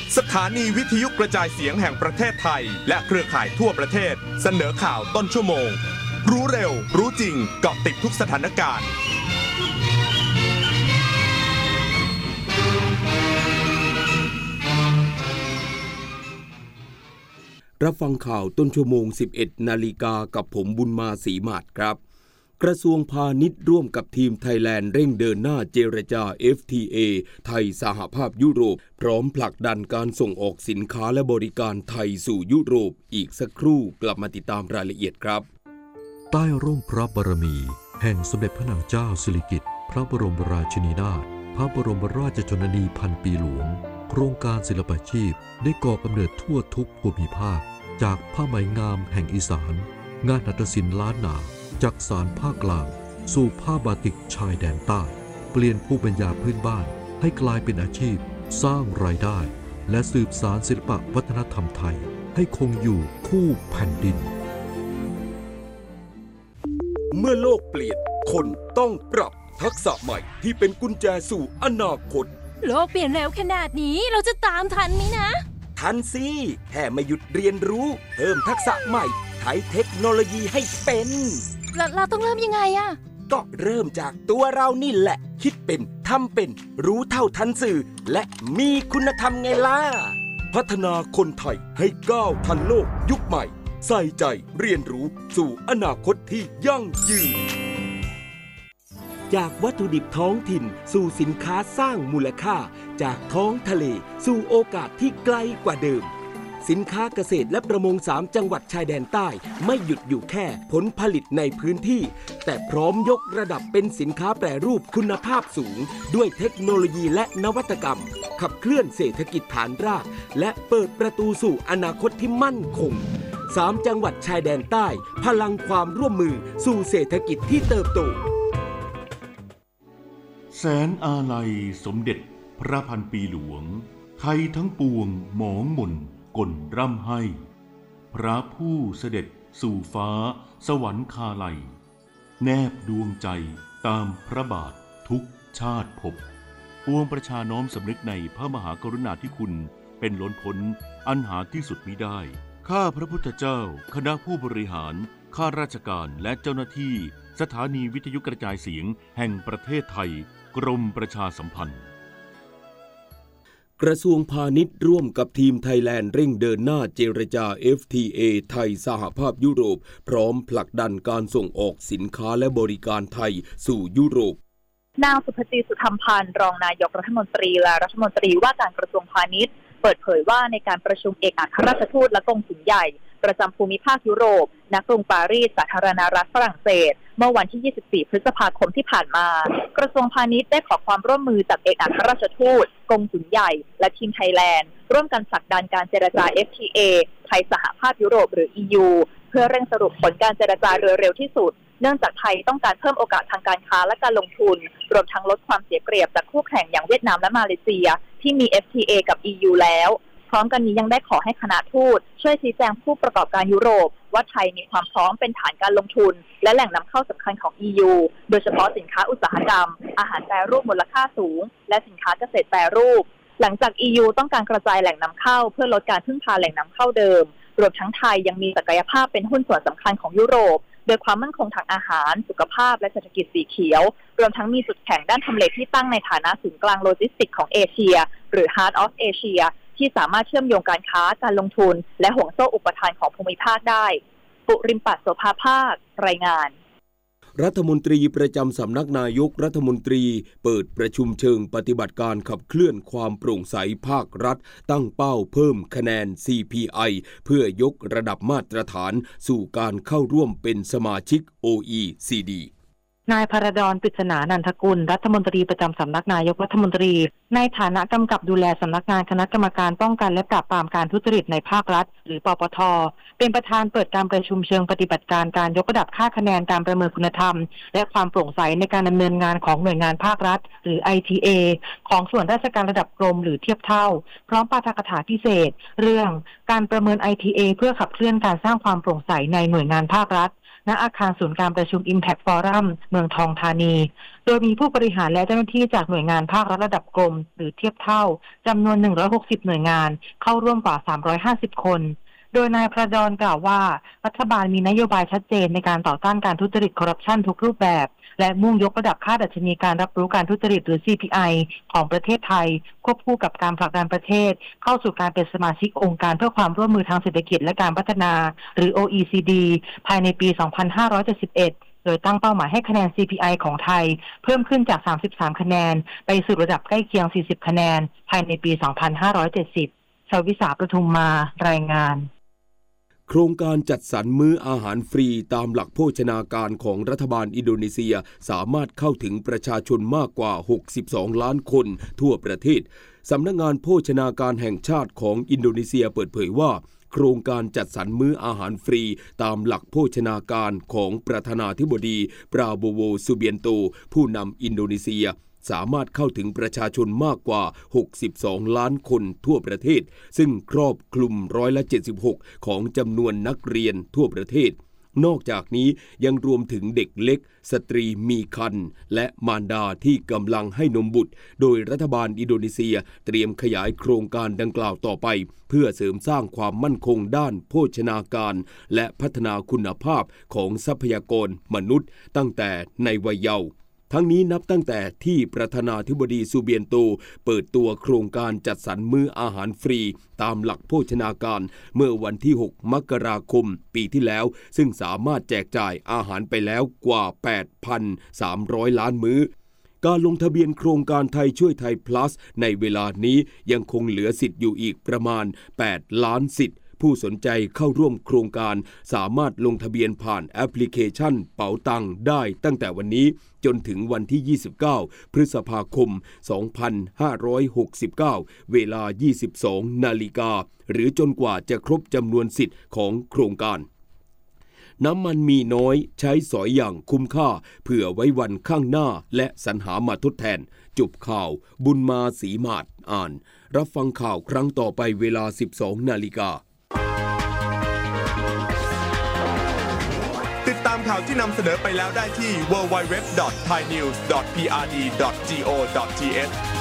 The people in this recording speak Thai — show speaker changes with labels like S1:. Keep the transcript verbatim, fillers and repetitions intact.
S1: สถานีวิทยุกระจายเสียงแห่งประเทศไทยและเครือข่ายทั่วประเทศเสนอข่าวต้นชั่วโมงรู้เร็วรู้จริงเกาะติดทุกสถานการณ์
S2: รับฟังข่าวต้นชั่วโมง สิบเอ็ดนาฬิกากับผมบุญมาศรีมาศครับกระทรวงพาณิชย์ร่วมกับทีมไทยแลนด์เร่งเดินหน้าเจรจา เอฟ ที เอ ไทยสหภาพยุโรปพร้อมผลักดันการส่งออกสินค้าและบริการไทยสู่ยุโรปอีกสักครู่กลับมาติดตามรายละเอียดครับ
S3: ใต้ร่มพระบารมีแห่งสมเด็จพระนางเจ้าสิริกิติ์พระบรมราชินีนาถพระบรมราชชนนีพันปีหลวงโครงการศิลปาชีพได้ก่อกำเนิดทั่วทุกภูมิภาคจากผ้าไหมงามแห่งอีสานงานหัตถศิลป์ล้านนาจากสารภาคกลางสู่ผ้าบาติกชายแดนใต้เปลี่ยนภูมิปัญญาพื้นบ้านให้กลายเป็นอาชีพสร้างรายได้และสืบสานศิลปวัฒนธรรมไทยให้คงอยู่คู่แผ่นดิน
S2: เมื่อโลกเปลี่ยนคนต้องปรับทักษะใหม่ที่เป็นกุญแจสู่อนาคต
S4: โลกเปลี่ยนเร็วขนาดนี้เราจะตามทันไหมนะ
S2: ทันสิแค่ไม่หยุดเรียนรู้เพิ่มทักษะใหม่ใช้เทคโนโลยีให้เป็น
S4: เราเราต้องเริ่มยังไงอะ
S2: ก็เริ่มจากตัวเรานี่แหละคิดเป็นทำเป็นรู้เท่าทันสื่อและมีคุณธรรมไงล่ะพัฒนาคนไทยให้ก้าวทันโลกยุคใหม่ใส่ใจเรียนรู้สู่อนาคตที่ยั่งยืนจากวัตถุดิบท้องถิ่นสู่สินค้าสร้างมูลค่าจากท้องทะเลสู่โอกาสที่ไกลกว่าเดิมสินค้าเกษตรและประมงสามจังหวัดชายแดนใต้ไม่หยุดอยู่แค่ผลผลิตในพื้นที่แต่พร้อมยกระดับเป็นสินค้าแปรรูปคุณภาพสูงด้วยเทคโนโลยีและนวัตกรรมขับเคลื่อนเศรษฐกิจฐานรากและเปิดประตูสู่อนาคตที่มั่นคงสามจังหวัดชายแดนใต้พลังความร่วมมือสู่เศรษฐกิจที่เติบโต
S5: แสนอาลัยสมเด็จพระพันปีหลวงไทยทั้งปวงหมองหม่นกลร่ำให้พระผู้เสด็จสู่ฟ้าสวรรคาลัยแนบดวงใจตามพระบาททุกชาติภพปวงประชาน้อมสำนึกในพระมหากรุณาธิคุณเป็นล้นพ้นอันหาที่สุดมิได้ข้าพระพุทธเจ้าคณะผู้บริหารข้าราชการและเจ้าหน้าที่สถานีวิทยุกระจายเสียงแห่งประเทศไทยกรมประชาสัมพันธ์
S2: กระทรวงพาณิชย์ร่วมกับทีมไทยแลนด์เร่งเดินหน้าเจรจา เอฟ ที เอ ไทยสหภาพยุโรปพร้อมผลักดันการส่งออกสินค้าและบริการไทยสู่ยุโรป
S6: นางสุภจีสุธรรมพันธ์รองนายกรัฐมนตรีและรัฐมนตรีว่าการกระทรวงพาณิชย์เปิดเผยว่าในการประชุมเอกอัครราชทูตและกงสุลใหญ่ประจำภูมิภาคยุโรปณกรุงปารีสสาธารณรัฐฝรั่งเศสเมื่อวันที่ยี่สิบสี่พฤษภาคมที่ผ่านมากระทรวงพาณิชย์ได้ขอความร่วมมือจากเอกอัครราชทูตกงสุลใหญ่และทีมไทยแลนด์ร่วมกันผลักดันการเจรจา เอฟ ที เอ ไทยสหภาพยุโรปหรือ อี ยู เพื่อเร่งสรุปผลการเจรจาโดยเร็วที่สุดเนื่องจากไทยต้องการเพิ่มโอกาสทางการค้าและการลงทุนรวมทั้งลดความเสียเปรียบจากคู่แข่งอย่างเวียดนามและมาเลเซียที่มี เอฟ ที เอ กับ อี ยู แล้วพร้อมกันนี้ยังได้ขอให้คณะทูตช่วยชี้แจงผู้ประกอบการยุโรปว่าไทยมีความพร้อมเป็นฐานการลงทุนและแหล่งนำเข้าสำคัญของ อี ยู โดยเฉพาะสินค้าอุตสาหกรรมอาหารแปรรูปมูลค่าสูงและสินค้าเกษตรแปรรูปหลังจาก อี ยู ต้องการกระจายแหล่งนำเข้าเพื่อลดการพึ่งพาแหล่งนำเข้าเดิมรวมทั้งไทยยังมีศักยภาพเป็นหุ้นส่วนสำคัญของยุโรปโดยความมั่นคงทางอาหารสุขภาพและเศรษฐกิจสีเขียวรวมทั้งมีจุดแข็งด้านทำเลที่ตั้งในฐานะศูนย์กลางโลจิสติกของเอเชียหรือ Heart of Asia ที่สามารถเชื่อมโยงการค้าการลงทุนและห่วงโซ่อุปทานของภูมิภาคได้ปุริมปัสโสภาภาครายงาน
S2: รัฐมนตรีประจำสำนักนายกรัฐมนตรีเปิดประชุมเชิงปฏิบัติการขับเคลื่อนความโปร่งใสภาครัฐตั้งเป้าเพิ่มคะแนน ซี พี ไอ เพื่อยกระดับมาตรฐานสู่การเข้าร่วมเป็นสมาชิก โอ อี ซี ดี
S7: นายภรดร ปริศนานันทกุลรัฐมนตรีประจำสำนักนายกรัฐมนตรีในฐานะกำกับดูแลสำนักงานคณะกรรมการป้องกันและปราบปรามการทุจริตในภาครัฐหรือปปท.เป็นประธานเปิดการประชุมเชิงปฏิบัติการการยกระดับค่าคะแนนการประเมินคุณธรรมและความโปร่งใสในการดำเนินงานของหน่วยงานภาครัฐหรือ ไอ ที เอ ของส่วนราชการระดับกรมหรือเทียบเท่าพร้อมปาฐกถาพิเศษเรื่องการประเมิน ไอ ที เอ เพื่อขับเคลื่อนการสร้างความโปร่งใสในหน่วยงานภาครัฐณอาคารศูนย์การประชุม Impact Forum เมืองทองธานีโดยมีผู้บริหารและเจ้าหน้าที่จากหน่วยงานภาครัฐระดับกรมหรือเทียบเท่าจำนวนหนึ่งร้อยหกสิบหน่วยงานเข้าร่วมกว่าสามร้อยห้าสิบคนโดยนายประดอนกล่าวว่ารัฐบาลมีนโยบายชัดเจนในการต่อต้านการทุจริตคอร์รัปชันทุกรูปแบบและมุ่งยกระดับค่าดัชนีการรับรู้การทุจริตหรือ ซี พี ไอ ของประเทศไทยควบคู่กับการผลักดันประเทศเข้าสู่การเป็นสมาชิกองค์การเพื่อความร่วมมือทางเศรษฐกิจและการพัฒนาหรือ โอ อี ซี ดี ภายในปี สองพันห้าร้อยเจ็ดสิบเอ็ด โดยตั้งเป้าหมายให้คะแนน ซี พี ไอ ของไทยเพิ่มขึ้นจากสามสิบสามคะแนนไปสู่ระดับใกล้เคียงสี่สิบคะแนนภายในปี สองพันห้าร้อยเจ็ดสิบ ชวิสาประทุมมารายงาน
S2: โครงการจัดสรรมื้ออาหารฟรีตามหลักโภชนาการของรัฐบาลอินโดนีเซียสามารถเข้าถึงประชาชนมากกว่าหกสิบสองล้านคนทั่วประเทศสำนักงานโภชนาการแห่งชาติของอินโดนีเซียเปิดเผยว่าโครงการจัดสรรมื้ออาหารฟรีตามหลักโภชนาการของประธานาธิบดีปราโบโว ซูเบียนโตผู้นำอินโดนีเซียสามารถเข้าถึงประชาชนมากกว่าหกสิบสองล้านคนทั่วประเทศซึ่งครอบคลุมร้อยละเจ็ดสิบหกของจำนวนนักเรียนทั่วประเทศนอกจากนี้ยังรวมถึงเด็กเล็กสตรีมีครรภ์และมารดาที่กำลังให้นมบุตรโดยรัฐบาลอินโดนีเซียเตรียมขยายโครงการดังกล่าวต่อไปเพื่อเสริมสร้างความมั่นคงด้านโภชนาการและพัฒนาคุณภาพของทรัพยากรมนุษย์ตั้งแต่ในวัยเยาว์ทั้งนี้นับตั้งแต่ที่ประธานาธิบดีซูเบียนโตเปิดตัวโครงการจัดสรรมื้ออาหารฟรีตามหลักโภชนาการเมื่อวันที่หกมกราคมปีที่แล้วซึ่งสามารถแจกจ่ายอาหารไปแล้วกว่า แปดพันสามร้อย ล้านมื้อการลงทะเบียนโครงการไทยช่วยไทย plus ในเวลานี้ยังคงเหลือสิทธิ์อยู่อีกประมาณแปดล้านสิทธิ์ผู้สนใจเข้าร่วมโครงการสามารถลงทะเบียนผ่านแอปพลิเคชันเป๋าตังได้ตั้งแต่วันนี้จนถึงวันที่ยี่สิบเก้าพฤษภาคมสองพันห้าร้อยหกสิบเก้าเวลา ยี่สิบสองนาฬิกาหรือจนกว่าจะครบจำนวนสิทธิ์ของโครงการน้ำมันมีน้อยใช้สอยอย่างคุ้มค่าเผื่อไว้วันข้างหน้าและสรรหามาทดแทนจบข่าวบุญมาศรีมาศอ่านรับฟังข่าวครั้งต่อไปเวลา สิบสองนาฬิกา
S1: ติดตามข่าวที่นำเสนอไปแล้วได้ที่ ดับเบิลยู ดับเบิลยู ดับเบิลยู ดอท ไทยนิวส์ ดอท พี อาร์ ดี ดอท จี โอ ดอท ที เอช